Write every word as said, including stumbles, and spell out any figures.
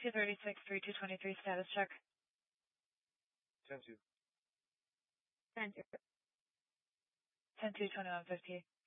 two thirty-six, three two twenty-three, status check. ten two. ten two. ten two, twenty-one fifty.